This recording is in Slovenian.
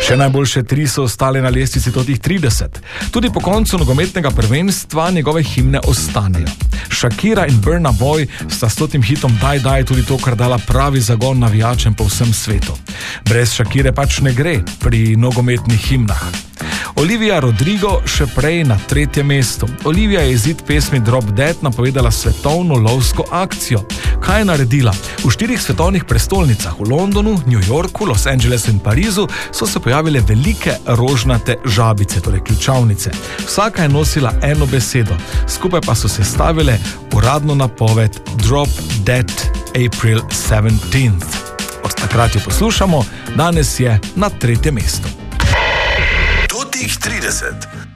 Še najboljše 3 so ostale na lestvici totih 30. Tudi po koncu nogometnega prvenstva njegove himne ostanejo. Shakira in Burna Boy sta s totim hitom Die Die tudi to, kar dala pravi zagon navijačem po vsem svetu. Brez Shakire pač ne gre pri nogometnih himnah. Olivia Rodrigo še prej na 3. mestu. Olivia je izid pesmi Drop Dead napovedala svetovno lovsko akcijo. Kaj je naredila? V 4 svetovnih prestolnicah, v Londonu, New Yorku, Los Angelesu in Parizu, so se pojavile velike rožnate žabice, torej ključavnice. Vsaka je nosila eno besedo, skupaj pa so sestavile uradno napoved Drop Dead April 17th. Od takrat jo poslušamo, danes je na 3. mestu. Totih 30.